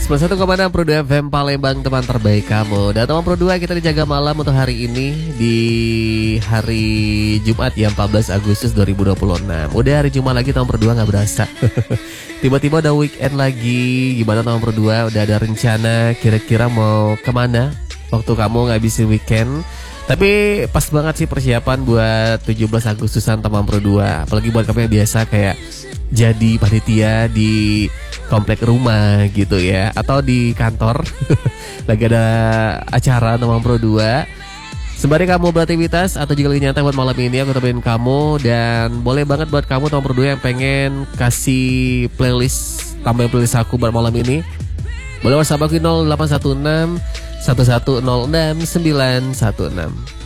91,6 Pro 2 FM Palembang, teman terbaik kamu. Dan teman Pro 2, kita dijaga malam untuk hari ini di hari Jumat ya, 14 Agustus 2026. Udah hari Jumat lagi, teman Pro 2, gak berasa. Tiba-tiba udah weekend lagi. Gimana teman Pro 2? Udah ada rencana kira-kira mau kemana waktu kamu ngabisin weekend? Tapi pas banget sih persiapan buat 17 Agustusan teman Pro 2. Apalagi buat kamu yang biasa kayak jadi panitia di komplek rumah gitu ya, atau di kantor lagi ada acara teman Pro 2. Sembari kamu beraktivitas atau juga lagi nyantai buat malam ini, aku temenin kamu. Dan boleh banget buat kamu teman Pro 2 yang pengen kasih playlist, tambahin playlist aku buat malam ini, boleh WhatsApp aku 0816 1106 916.